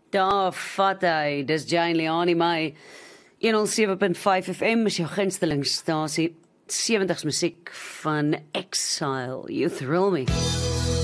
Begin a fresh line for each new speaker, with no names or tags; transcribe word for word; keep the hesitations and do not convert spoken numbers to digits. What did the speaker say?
Daar vat hy, dis Jane Leoni my honderdsewe punt vyf F M is jou gunstelingstasie, sewenties musiek van Exile, You Thrill Me.